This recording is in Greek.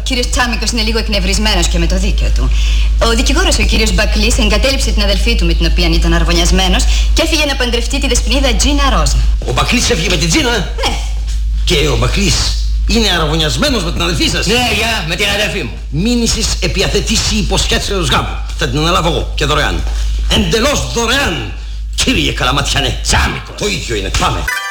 κύριος Τσάμικος είναι λίγο εκνευρισμένος και με το δίκαιο του. Ο δικηγόρος, ο κύριος Μπακλής, εγκατέλειψε την αδελφή του με την οποία ήταν αραβωνιασμένος και έφυγε να παντρευτεί τη δεσποινίδα Τζίνα Ρόζα. Ο Μπακλής έφυγε με την Τζίνα? Ναι. Και ο Μπακλής είναι αραβωνιασμένος με την αδελφή σας? Ναι, γεια, με την αδελφή μου. Μήνυσης επιαθετήσει υποσχέσεως γάμου. Θα την αναλάβω εγώ και δωρεάν. Εντελώς δωρεάν. Κύριε Καλαματιανέ. Τσάμικος. Το ίδιο είναι. Πάμε.